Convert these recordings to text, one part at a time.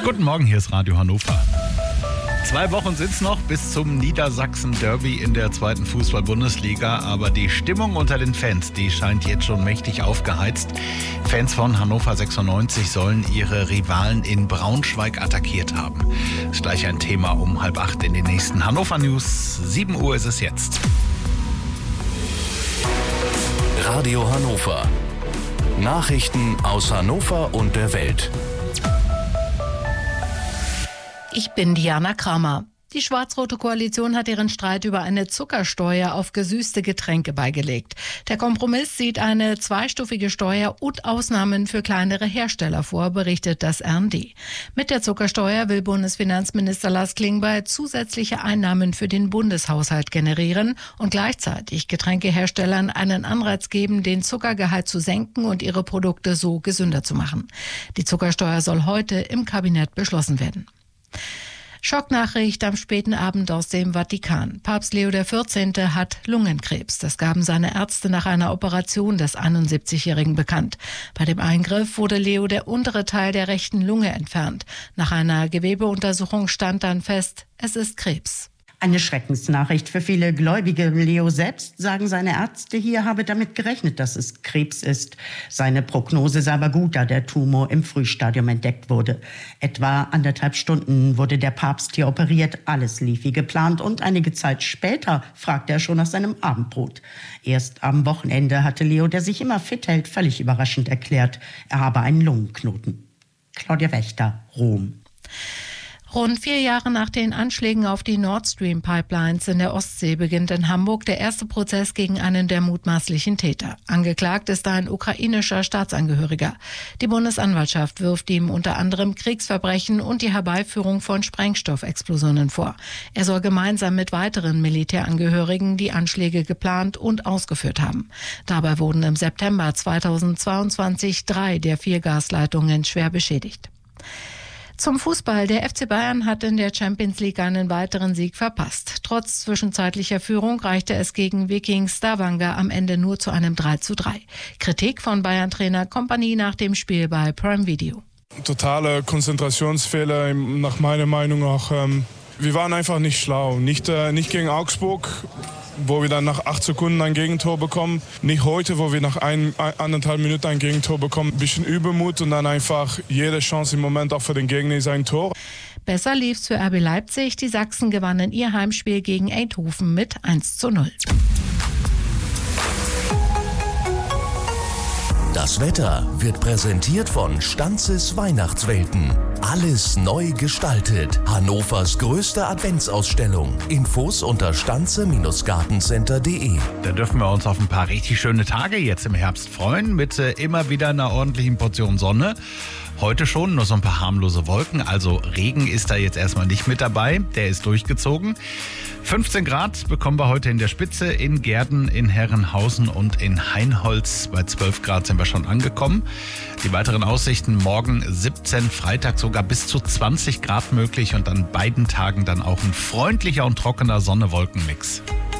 Guten Morgen, hier ist Radio Hannover. 2 Wochen sind es noch bis zum Niedersachsen-Derby in der 2. Fußball-Bundesliga. Aber die Stimmung unter den Fans, die scheint jetzt schon mächtig aufgeheizt. Fans von Hannover 96 sollen ihre Rivalen in Braunschweig attackiert haben. Das ist gleich ein Thema um 7:30 in den nächsten Hannover News. 7 Uhr ist es jetzt. Radio Hannover. Nachrichten aus Hannover und der Welt. Ich bin Diana Kramer. Die schwarz-rote Koalition hat ihren Streit über eine Zuckersteuer auf gesüßte Getränke beigelegt. Der Kompromiss sieht eine zweistufige Steuer und Ausnahmen für kleinere Hersteller vor, berichtet das RND. Mit der Zuckersteuer will Bundesfinanzminister Lars Klingbeil zusätzliche Einnahmen für den Bundeshaushalt generieren und gleichzeitig Getränkeherstellern einen Anreiz geben, den Zuckergehalt zu senken und ihre Produkte so gesünder zu machen. Die Zuckersteuer soll heute im Kabinett beschlossen werden. Schocknachricht am späten Abend aus dem Vatikan. Papst Leo XIV. Hat Lungenkrebs. Das gaben seine Ärzte nach einer Operation des 71-Jährigen bekannt. Bei dem Eingriff wurde Leo der untere Teil der rechten Lunge entfernt. Nach einer Gewebeuntersuchung stand dann fest, es ist Krebs. Eine Schreckensnachricht für viele Gläubige. Leo selbst, sagen seine Ärzte hier, habe damit gerechnet, dass es Krebs ist. Seine Prognose sei aber gut, da der Tumor im Frühstadium entdeckt wurde. Etwa 1,5 Stunden wurde der Papst hier operiert. Alles lief wie geplant und einige Zeit später fragte er schon nach seinem Abendbrot. Erst am Wochenende hatte Leo, der sich immer fit hält, völlig überraschend erklärt, er habe einen Lungenknoten. Claudia Wächter, Rom. Rund 4 Jahre nach den Anschlägen auf die Nord Stream Pipelines in der Ostsee beginnt in Hamburg der erste Prozess gegen einen der mutmaßlichen Täter. Angeklagt ist ein ukrainischer Staatsangehöriger. Die Bundesanwaltschaft wirft ihm unter anderem Kriegsverbrechen und die Herbeiführung von Sprengstoffexplosionen vor. Er soll gemeinsam mit weiteren Militärangehörigen die Anschläge geplant und ausgeführt haben. Dabei wurden im September 2022 3 der 4 Gasleitungen schwer beschädigt. Zum Fußball. Der FC Bayern hat in der Champions League einen weiteren Sieg verpasst. Trotz zwischenzeitlicher Führung reichte es gegen Viking Stavanger am Ende nur zu einem 3:3. Kritik von Bayern-Trainer Kompany nach dem Spiel bei Prime Video. Totale Konzentrationsfehler, nach meiner Meinung auch. Wir waren einfach nicht schlau. Nicht gegen Augsburg, wo wir dann nach 8 Sekunden ein Gegentor bekommen. Nicht heute, wo wir nach 1,5 Minuten ein Gegentor bekommen. Ein bisschen Übermut und dann einfach jede Chance im Moment auch für den Gegner ist ein Tor. Besser lief's für RB Leipzig. Die Sachsen gewannen ihr Heimspiel gegen Eindhoven mit 1:0. Das Wetter wird präsentiert von Stanzes Weihnachtswelten. Alles neu gestaltet. Hannovers größte Adventsausstellung. Infos unter stanze-gartencenter.de. Da dürfen wir uns auf ein paar richtig schöne Tage jetzt im Herbst freuen, mit immer wieder einer ordentlichen Portion Sonne. Heute schon nur so ein paar harmlose Wolken, also Regen ist da jetzt erstmal nicht mit dabei, der ist durchgezogen. 15 Grad bekommen wir heute in der Spitze, in Gehrden, in Herrenhausen und in Hainholz. Bei 12 Grad sind wir schon angekommen. Die weiteren Aussichten: morgen 17, Freitag sogar bis zu 20 Grad möglich und an beiden Tagen dann auch ein freundlicher und trockener Sonne-Wolken-Mix.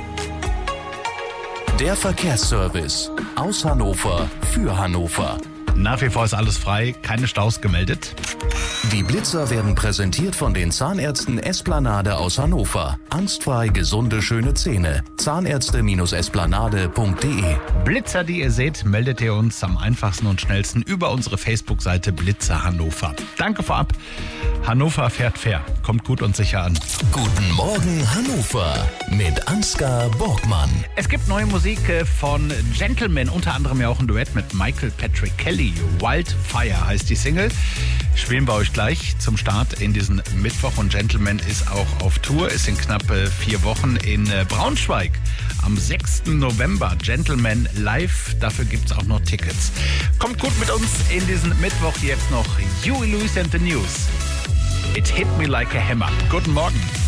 Der Verkehrsservice aus Hannover für Hannover. Nach wie vor ist alles frei, keine Staus gemeldet. Die Blitzer werden präsentiert von den Zahnärzten Esplanade aus Hannover. Angstfrei gesunde, schöne Zähne. Zahnärzte-esplanade.de. Blitzer, die ihr seht, meldet ihr uns am einfachsten und schnellsten über unsere Facebook-Seite Blitzer Hannover. Danke vorab. Hannover fährt fair. Kommt gut und sicher an. Guten Morgen Hannover mit Ansgar Borgmann. Es gibt neue Musik von Gentleman, unter anderem ja auch ein Duett mit Michael Patrick Kelly. Wildfire heißt die Single. Spielen wir euch gleich zum Start in diesen Mittwoch. Und Gentleman ist auch auf Tour, ist in knapp 4 Wochen in Braunschweig. Am 6. November Gentleman live. Dafür gibt es auch noch Tickets. Kommt gut mit uns in diesen Mittwoch. Jetzt noch Huey Lewis and the News. It hit me like a hammer. Guten Morgen.